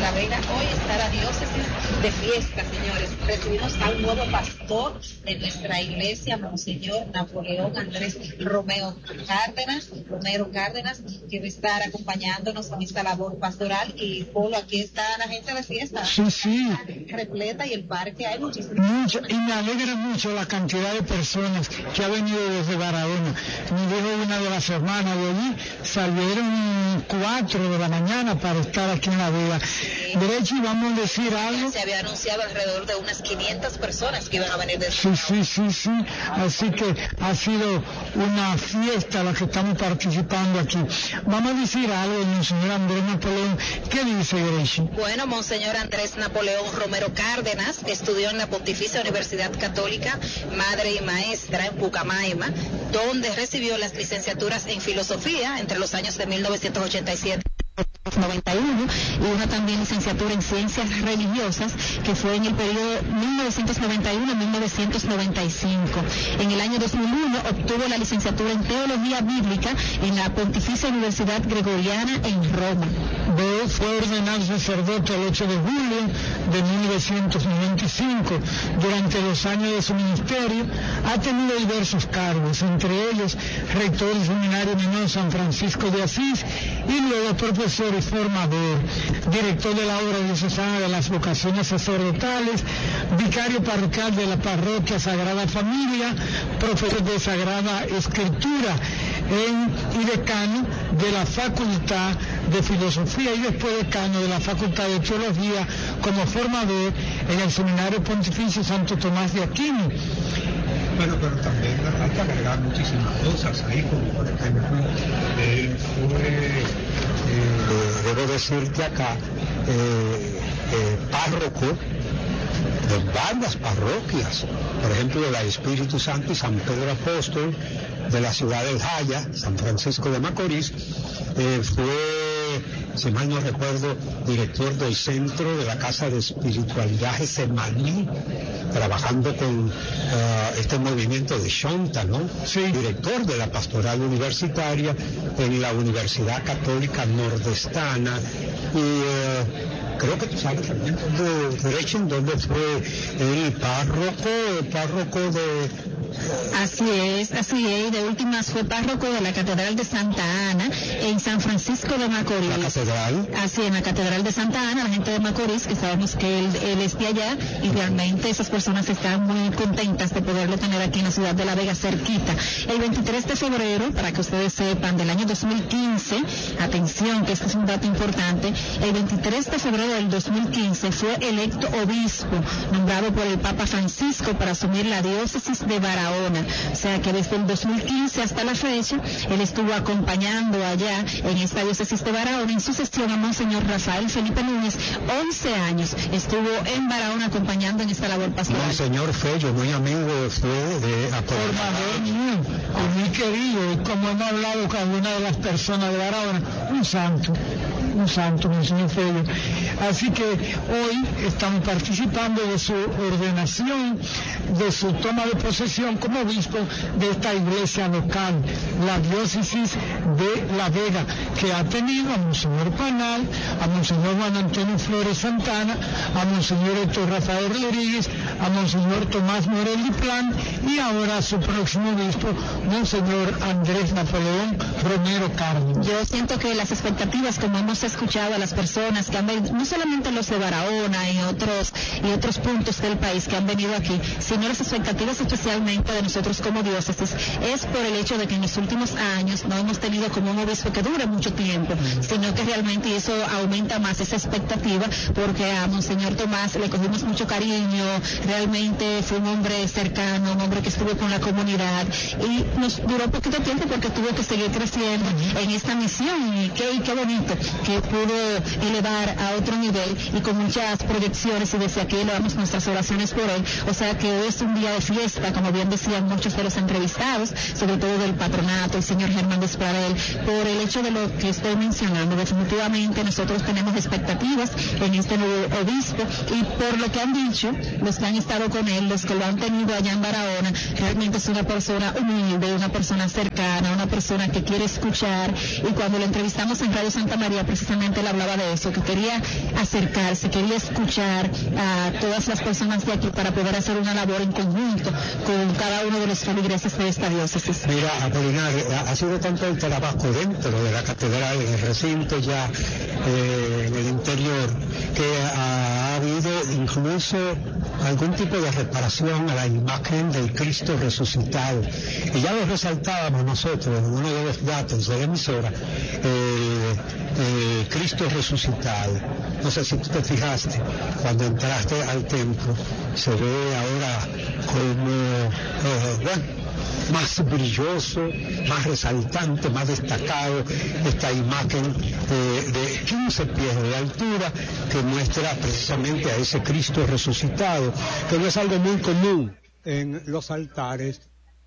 La Vega. Hoy está la diócesis de fiesta, señores. Recibimos a un nuevo pastor de nuestra iglesia, Monseñor Napoleón Andrés Romeo Cárdenas, Romero Cárdenas, que va a estar acompañándonos en esta labor pastoral. Y Polo, aquí está la gente de fiesta. Sí, sí. Repleta y el parque hay muchísimas. Mucho, y me alegra mucho la cantidad de personas que ha venido desde Barahona. Me dijo una de las hermanas de allí, salieron cuatro de la mañana para estar aquí en La Vega. Sí. Derecho, y vamos a decir algo. Se había anunciado alrededor de unas quinientas personas que iban a venir de Sí, sí, sí, sí. Así que ha sido una fiesta la que estamos participando aquí. Vamos a decir algo del Monseñor Andrés Napoleón. ¿Qué dice, Grechi? Bueno, Monseñor Andrés Napoleón Romero Cárdenas estudió en la Pontificia Universidad Católica Madre y Maestra en Pucamaima, donde recibió las licenciaturas en Filosofía entre los años de mil novecientos ochenta y siete noventa y uno y una también licenciatura en Ciencias Religiosas que fue en el periodo mil novecientos noventa y uno a mil novecientos noventa y cinco. En el año dos mil uno obtuvo la licenciatura en Teología Bíblica en la Pontificia Universidad Gregoriana en Roma. Beo fue ordenado sacerdote el ocho de julio de mil novecientos noventa y cinco. Durante los años de su ministerio ha tenido diversos cargos, entre ellos rector del Seminario Menor San Francisco de Asís y luego profesor y formador, director de la obra diocesana de las vocaciones sacerdotales, vicario parroquial de la parroquia Sagrada Familia, profesor de Sagrada Escritura en, y decano de la Facultad de Filosofía y después decano de la Facultad de Teología como formador en el Seminario Pontificio Santo Tomás de Aquino. Bueno, pero también hay que agregar muchísimas cosas ahí, como por ejemplo, él fue, eh, debo decirte acá, eh, eh, párroco de varias parroquias, por ejemplo, de la Espíritu Santo y San Pedro Apóstol, de la ciudad del Jaya, San Francisco de Macorís, eh, fue, si mal no recuerdo, director del Centro de la Casa de Espiritualidad Getsemaní, trabajando con uh, este movimiento de Shonta, ¿no? Sí. Director de la Pastoral Universitaria en la Universidad Católica Nordestana y uh, creo que tú sabes también de derecho en donde fue el párroco, el párroco de... Así es, así es, de últimas fue párroco de la Catedral de Santa Ana en San Francisco de Macorís. ¿La catedral? Así, en la Catedral de Santa Ana, la gente de Macorís, que sabemos que él, él es de allá, y realmente esas personas están muy contentas de poderlo tener aquí en la ciudad de La Vega, cerquita. El veintitrés de febrero, para que ustedes sepan, del año dos mil quince, atención, que este es un dato importante, el veintitrés de febrero del dos mil quince fue electo obispo, nombrado por el Papa Francisco para asumir la diócesis de Barahona. O sea que desde el dos mil quince hasta la fecha, él estuvo acompañando allá en esta diócesis de Barahona en sucesión a Monseñor Rafael Felipe Núñez. once años estuvo en Barahona acompañando en esta labor pastoral. Monseñor Fello, muy amigo fue de formador mío, y muy querido, y como hemos hablado con alguna de las personas de Barahona, un santo, un santo, Monseñor Fello. Así que hoy estamos participando de su ordenación, de su toma de posesión como obispo de esta iglesia local, la diócesis de La Vega, que ha tenido a Monseñor Panal, a Monseñor Juan Antonio Flores Santana, a Monseñor Héctor Rafael Rodríguez, a Monseñor Tomás Morel Plan y ahora a su próximo obispo, Monseñor Andrés Napoleón Romero Cárdenas. Yo siento que las expectativas, como hemos escuchado a las personas que han venido, no solamente los de Barahona y otros y otros puntos del país que han venido aquí, sino las expectativas especialmente de nosotros como diócesis, es por el hecho de que en los últimos años no hemos tenido como un obispo que dure mucho tiempo, sino que realmente eso aumenta más esa expectativa, porque a Monseñor Tomás le cogimos mucho cariño, realmente fue un hombre cercano, un hombre que estuvo con la comunidad y nos duró poquito tiempo porque tuvo que seguir creciendo en esta misión y qué, y qué bonito que pudo elevar a otro nivel y con muchas proyecciones, y desde aquí le damos nuestras oraciones por él. O sea que hoy es un día de fiesta, como bien decían muchos de los entrevistados, sobre todo del patronato, el señor Germán Despradel, por el hecho de lo que estoy mencionando. Definitivamente nosotros tenemos expectativas en este nuevo obispo y por lo que han dicho los que han estado con él, los que lo han tenido allá en Barahona, realmente es una persona humilde, una persona cercana, una persona que quiere quiere escuchar, y cuando lo entrevistamos en Radio Santa María precisamente él hablaba de eso, que quería acercarse, quería escuchar a todas las personas de aquí para poder hacer una labor en conjunto con cada uno de los feligreses de esta diócesis. Mira, Apolinar, ha sido tanto el trabajo dentro de la catedral, en el recinto ya, eh, en el interior, que ha, ha habido incluso algún tipo de reparación a la imagen del Cristo resucitado. Y ya lo resaltábamos nosotros en uno de los datos de la emisora, eh, eh, Cristo resucitado. No sé si tú te fijaste, cuando entraste al templo, se ve ahora como, eh, bueno, más brilloso, más resaltante, más destacado esta imagen de, de quince pies de altura que muestra precisamente a ese Cristo resucitado, que no es algo muy común en los altares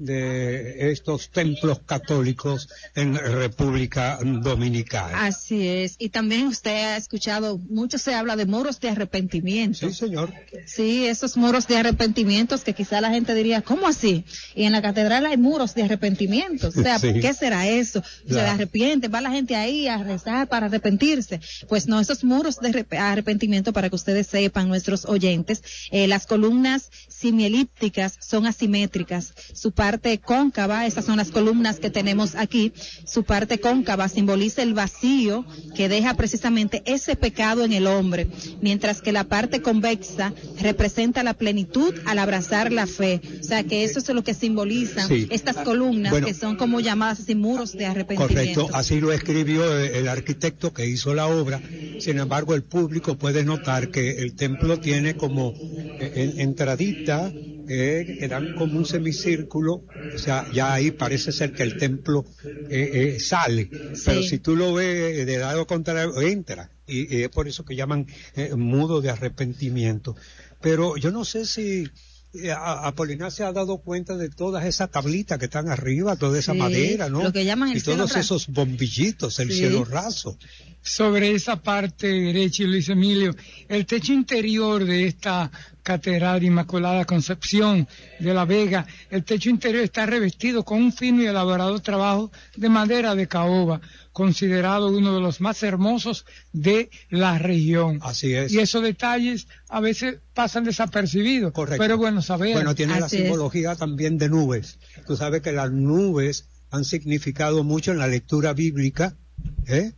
de estos templos católicos en República Dominicana. Así es, y también usted ha escuchado, mucho se habla de muros de arrepentimiento. Sí, señor. Sí, esos muros de arrepentimientos que quizá la gente diría, ¿cómo así? Y en la catedral hay muros de arrepentimiento, o sea, Sí. ¿por qué será eso? Se Claro. arrepiente, va la gente ahí a rezar para arrepentirse. Pues no, esos muros de arrep- arrepentimiento, para que ustedes sepan, nuestros oyentes, eh, las columnas semielípticas son asimétricas, su parte cóncava, esas son las columnas que tenemos aquí, su parte cóncava simboliza el vacío que deja precisamente ese pecado en el hombre, mientras que la parte convexa representa la plenitud al abrazar la fe. O sea que eso es lo que simbolizan Sí. estas columnas, Bueno, que son como llamadas así muros de arrepentimiento. Correcto, así lo escribió el arquitecto que hizo la obra. Sin embargo, el público puede notar que el templo tiene como eh, en- entradita eh, que dan como un semicírculo, o sea, ya ahí parece ser que el templo eh, eh, sale, Sí. pero si tú lo ves de lado contrario, entra, y, y es por eso que llaman eh, mudo de arrepentimiento. Pero yo no sé si eh, a- Apolinar se ha dado cuenta de todas esas tablitas que están arriba, toda esa Sí, madera, ¿no? lo que llaman el y cielo todos raso. esos bombillitos, el Sí. cielo raso. Sobre esa parte derecha, Luis Emilio, el techo interior de esta Catedral Inmaculada Concepción de la Vega, el techo interior está revestido con un fino y elaborado trabajo de madera de caoba, considerado uno de los más hermosos de la región. Así es. Y esos detalles a veces pasan desapercibidos, Correcto. pero bueno saber. Bueno, tiene la Así es. simbología también de nubes. Tú sabes que las nubes han significado mucho en la lectura bíblica, ¿eh?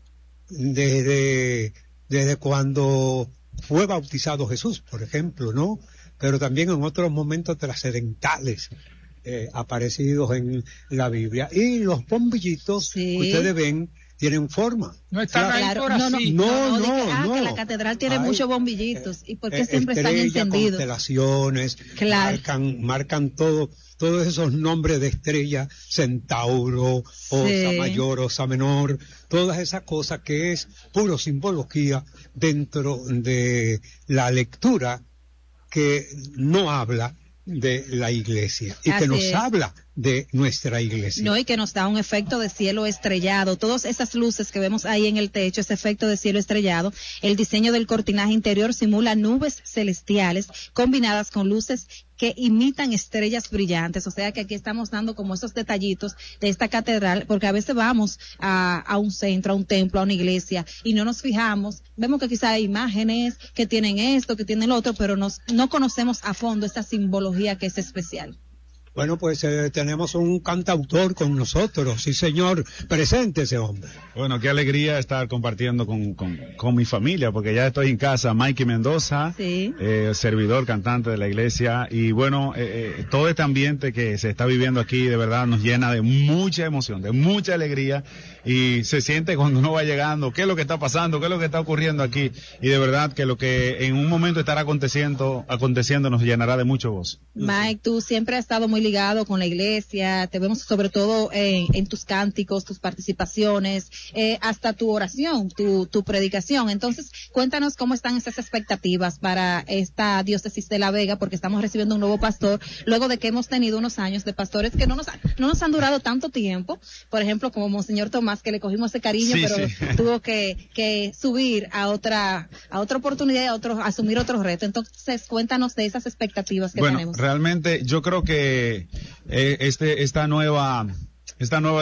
Desde, desde cuando fue bautizado Jesús, por ejemplo, ¿no? Pero también en otros momentos trascendentales eh, aparecidos en la Biblia. Y los bombillitos Sí. que ustedes ven tienen forma. No están ahí Claro, por no, no, así. No, de que, no, ah, no. que la catedral tiene Ay, muchos bombillitos. ¿Y por qué Eh, siempre están estrella, encendidos? constelaciones, Claro. marcan, marcan todo, todos esos nombres de estrella, Centauro, Osa Sí. Mayor, Osa Menor, todas esas cosas que es puro simbología dentro de la lectura que no habla de la iglesia y Así que nos es. habla de nuestra iglesia. No, y que nos da un efecto de cielo estrellado. Todas esas luces que vemos ahí en el techo, ese efecto de cielo estrellado. El diseño del cortinaje interior simula nubes celestiales combinadas con luces que imitan estrellas brillantes. O sea que aquí estamos dando como esos detallitos de esta catedral, porque a veces vamos a, a un centro, a un templo, a una iglesia y no nos fijamos. Vemos que quizá hay imágenes que tienen esto, que tienen lo otro, pero nos, no conocemos a fondo esta simbología que es especial. Bueno, pues eh, tenemos un cantautor con nosotros, sí señor, presente ese hombre. Bueno, qué alegría estar compartiendo con, con, con mi familia, porque ya estoy en casa, Mikey Mendoza, Sí. eh, servidor, cantante de la iglesia, y bueno, eh, eh, todo este ambiente que se está viviendo aquí de verdad nos llena de mucha emoción, de mucha alegría, y se siente cuando uno va llegando, qué es lo que está pasando, qué es lo que está ocurriendo aquí, y de verdad que lo que en un momento estará aconteciendo, aconteciendo nos llenará de mucho gozo. Mike, tú siempre has estado muy ligado con la iglesia, te vemos sobre todo en, en tus cánticos, tus participaciones, eh, hasta tu oración, tu, tu predicación. Entonces, cuéntanos cómo están esas expectativas para esta diócesis de La Vega, porque estamos recibiendo un nuevo pastor, luego de que hemos tenido unos años de pastores que no nos, no nos han durado tanto tiempo, por ejemplo, como Monseñor Tomás, que le cogimos ese cariño, Sí, pero sí. tuvo que, que subir a otra, a otra oportunidad, a otro, a asumir otro reto. Entonces, cuéntanos de esas expectativas que Bueno, tenemos. realmente yo creo que eh, este esta nueva esta nueva